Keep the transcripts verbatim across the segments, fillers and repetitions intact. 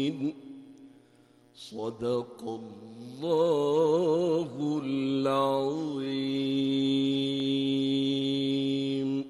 صدق الله العظيم.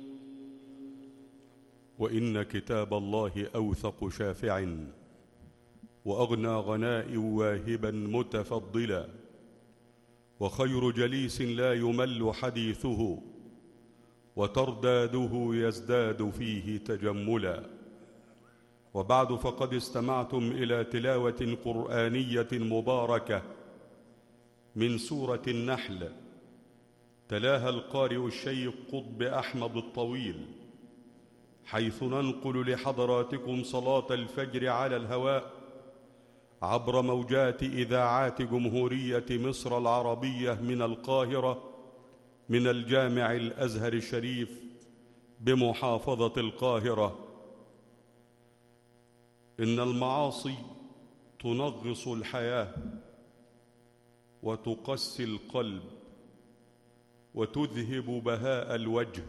وإن كتاب الله أوثق شافع، وأغنى غناء واهبا متفضلا، وخير جليس لا يمل حديثه، وترداده يزداد فيه تجملا. وبعد، فقد استمعتم إلى تلاوة قرآنية مباركة من سورة النحل، تلاها القارئ الشيخ قطب أحمد الطويل، حيث ننقل لحضراتكم صلاة الفجر على الهواء عبر موجات إذاعات جمهورية مصر العربية من القاهرة، من الجامع الأزهر الشريف بمحافظة القاهرة. إن المعاصي تنغص الحياة، وتقسي القلب، وتذهب بهاء الوجه،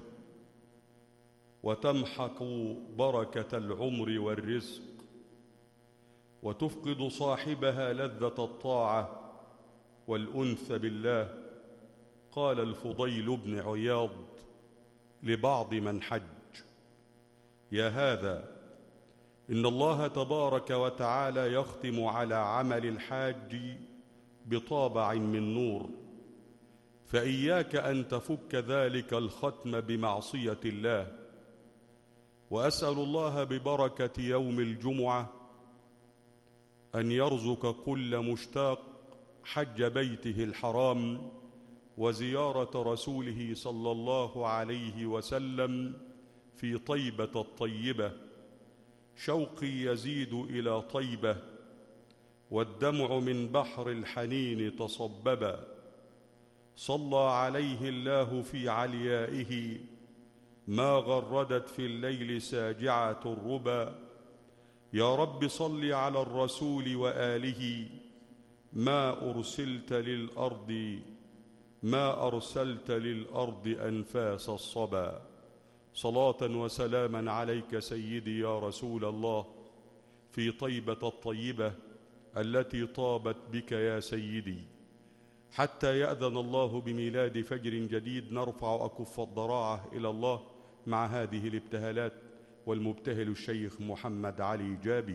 وتمحق بركة العمر والرزق، وتفقد صاحبها لذة الطاعة والأنس بالله. قال الفضيل بن عياض لبعض من حج: يا هذا، إن الله تبارك وتعالى يختم على عمل الحاج بطابع من نور، فإياك أن تفك ذلك الختم بمعصية الله. وأسأل الله ببركة يوم الجمعة أن يرزق كل مشتاق حج بيته الحرام وزيارة رسوله صلى الله عليه وسلم في طيبة الطيبة. شوقي يزيد إلى طيبة، والدمع من بحر الحنين تصببا. صلى عليه الله في عليائه، ما غردت في الليل ساجعة الربا. يا رب صل على الرسول وآله، ما أرسلت للأرض ما أرسلت للأرض أنفاس الصبا. صلاة وسلاما عليك سيدي يا رسول الله، في طيبة الطيبة التي طابت بك يا سيدي، حتى يأذن الله بميلاد فجر جديد نرفع أكف الضراعة إلى الله مع هذه الابتهالات. والمبتهل الشيخ محمد علي جابي.